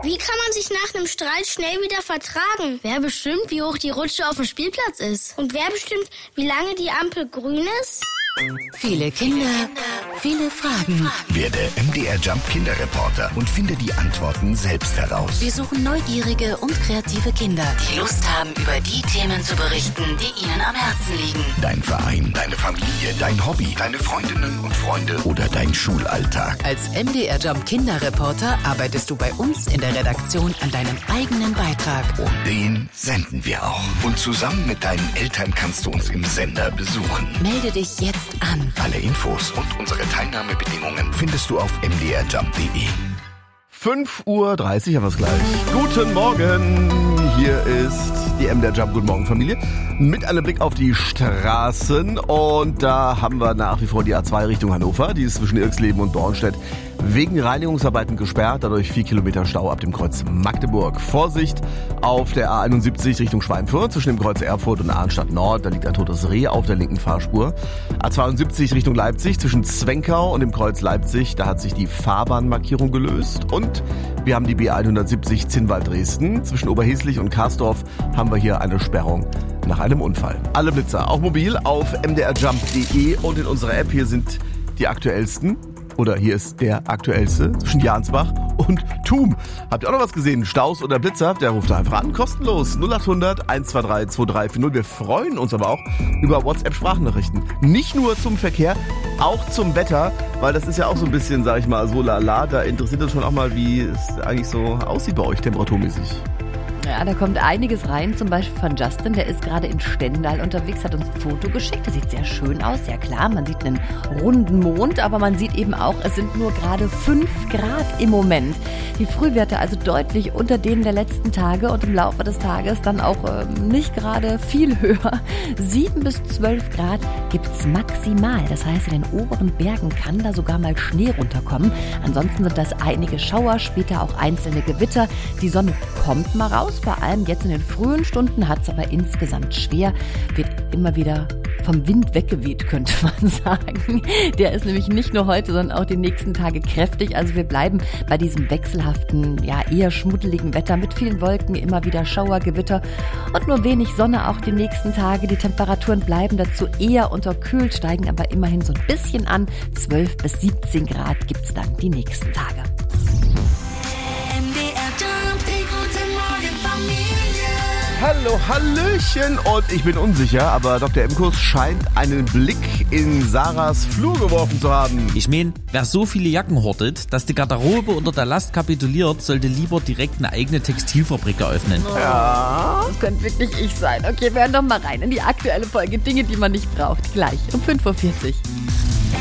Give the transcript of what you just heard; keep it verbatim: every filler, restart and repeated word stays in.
Wie kann man sich nach einem Streit schnell wieder vertragen? Wer bestimmt, wie hoch die Rutsche auf dem Spielplatz ist? Und wer bestimmt, wie lange die Ampel grün ist? Viele Kinder, viele Fragen. Werde M D R Jump Kinderreporter und finde die Antworten selbst heraus. Wir suchen neugierige und kreative Kinder, die Lust haben, über die Themen zu berichten, die ihnen am Herzen liegen. Dein Verein, deine Familie, dein Hobby, deine Freundinnen und Freunde oder dein Schulalltag. Als M D R Jump Kinderreporter arbeitest du bei uns in der Redaktion an deinem eigenen Beitrag. Und den senden wir auch. Und zusammen mit deinen Eltern kannst du uns im Sender besuchen. Melde dich jetzt an. Alle Infos und unsere Teilnahmebedingungen findest du auf m d r jump punkt d e. fünf Uhr dreißig haben wir es gleich. Guten Morgen, hier ist die M D R Jump Guten Morgen Familie mit einem Blick auf die Straßen und da haben wir nach wie vor die A zwei Richtung Hannover, die ist zwischen Irxleben und Dornstedt wegen Reinigungsarbeiten gesperrt, dadurch vier Kilometer Stau ab dem Kreuz Magdeburg. Vorsicht auf der A einundsiebzig Richtung Schweinfurt zwischen dem Kreuz Erfurt und Arnstadt Nord, da liegt ein totes Reh auf der linken Fahrspur. A zweiundsiebzig Richtung Leipzig zwischen Zwenkau und dem Kreuz Leipzig, da hat sich die Fahrbahnmarkierung gelöst und wir haben die B hundertsiebzig Zinnwald-Dresden. Zwischen Oberheslich und Karsdorf haben wir hier eine Sperrung nach einem Unfall. Alle Blitzer, auch mobil, auf m d r jump punkt d e und in unserer App. Hier sind die aktuellsten. Oder hier ist der aktuellste zwischen Jansbach und Thum. Habt ihr auch noch was gesehen? Staus oder Blitzer? Der ruft einfach an. Kostenlos. null acht hundert eins zwei drei zwei drei vier null. Wir freuen uns aber auch über WhatsApp-Sprachnachrichten. Nicht nur zum Verkehr, auch zum Wetter. Weil das ist ja auch so ein bisschen, sag ich mal, so lala. Da interessiert uns schon auch mal, wie es eigentlich so aussieht bei euch temperaturmäßig. Ja, da kommt einiges rein, zum Beispiel von Justin, der ist gerade in Stendal unterwegs, hat uns ein Foto geschickt, das sieht sehr schön aus, ja klar, man sieht einen runden Mond, aber man sieht eben auch, es sind nur gerade fünf Grad im Moment. Die Frühwerte also deutlich unter denen der letzten Tage und im Laufe des Tages dann auch äh, nicht gerade viel höher. sieben bis zwölf Grad gibt's maximal, das heißt in den oberen Bergen kann da sogar mal Schnee runterkommen. Ansonsten sind das einige Schauer, später auch einzelne Gewitter, die Sonne kommt mal raus. Vor allem jetzt in den frühen Stunden hat es aber insgesamt schwer, wird immer wieder vom Wind weggeweht, könnte man sagen. Der ist nämlich nicht nur heute, sondern auch die nächsten Tage kräftig. Also wir bleiben bei diesem wechselhaften, ja eher schmuddeligen Wetter mit vielen Wolken, immer wieder Schauer, Gewitter und nur wenig Sonne auch die nächsten Tage. Die Temperaturen bleiben dazu eher unterkühlt, steigen aber immerhin so ein bisschen an. zwölf bis siebzehn Grad gibt's dann die nächsten Tage. Hallo, Hallöchen und ich bin unsicher, aber Doktor Emkus scheint einen Blick in Sarahs Flur geworfen zu haben. Ich mein, wer so viele Jacken hortet, dass die Garderobe unter der Last kapituliert, sollte lieber direkt eine eigene Textilfabrik eröffnen. Ja, das könnte wirklich ich sein. Okay, wir hören doch mal rein in die aktuelle Folge Dinge, die man nicht braucht. Gleich um fünf Uhr vierzig.